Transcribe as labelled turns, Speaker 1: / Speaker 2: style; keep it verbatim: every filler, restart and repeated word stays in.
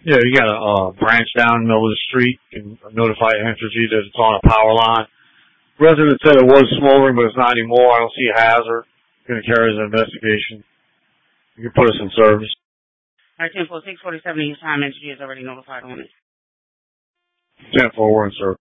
Speaker 1: Yeah, you got a uh, branch down in the middle of the street. You can notify Entergy that it's on a power line. Resident said it was smoldering, but it's not anymore. I don't see a hazard. Going to carry an investigation. You can put us in service.
Speaker 2: All right, ten four, six forty-seven, each time Entergy is already notified on it.
Speaker 1: ten four, we're in service.